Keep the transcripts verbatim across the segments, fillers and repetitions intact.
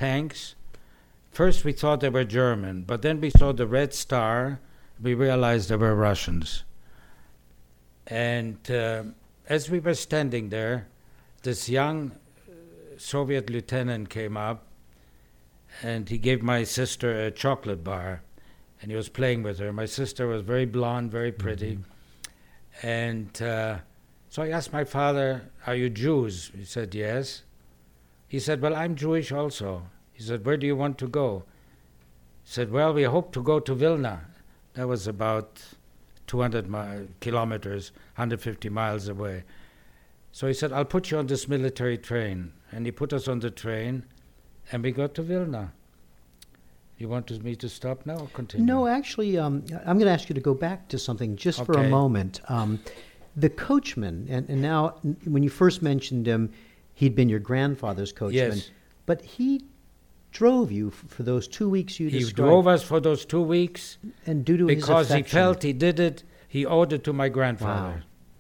tanks. First we thought they were German, but then we saw the red star. We realized they were Russians. And uh, as we were standing there, this young Soviet lieutenant came up, and he gave my sister a chocolate bar, and he was playing with her. My sister was very blonde, very pretty. Mm-hmm. And uh, so I asked my father, "Are you Jews?" He said, "Yes." He said, "Well, I'm Jewish also." He said, "Where do you want to go?" He said, "Well, we hope to go to Vilna." That was about two hundred mi- kilometers, one hundred fifty miles away. So he said, "I'll put you on this military train." And he put us on the train, and we got to Vilna. You want to, me to stop now or continue? No, actually, um, I'm going to ask you to go back to something just okay. for a moment. Um, the coachman, and, and now n- when you first mentioned him, he'd been your grandfather's coachman. Yes. But he drove you f- for those two weeks you He described. drove us for those two weeks. And due to his because he affection. felt he did it, he owed it to my grandfather. Wow.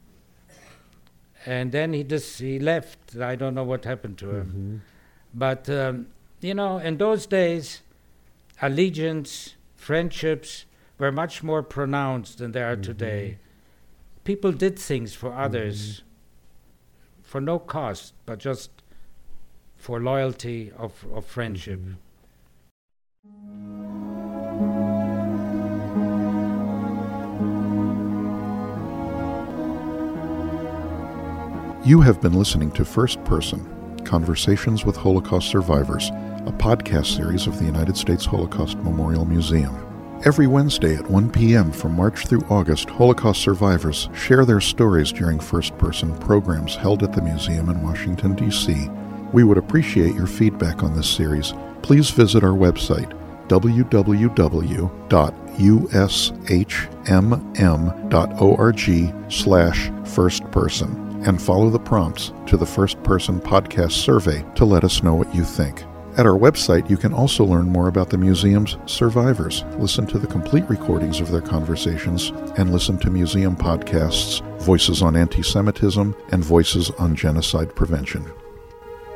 And then he just he left. I don't know what happened to him. Mm-hmm. But, um, you know, in those days, allegiance, friendships were much more pronounced than they are Mm-hmm. today. People did things for others mm-hmm. for no cost, but just for loyalty of, of friendship. Mm-hmm. You have been listening to First Person, Conversations with Holocaust Survivors, a podcast series of the United States Holocaust Memorial Museum. Every Wednesday at one p.m. from March through August, Holocaust survivors share their stories during First Person programs held at the museum in Washington, D C We would appreciate your feedback on this series. Please visit our website, w w w dot u s h m m dot org slash first person. And follow the prompts to the First Person Podcast survey to let us know what you think. At our website, you can also learn more about the museum's survivors, listen to the complete recordings of their conversations, and listen to museum podcasts, Voices on Anti-Semitism and Voices on Genocide Prevention.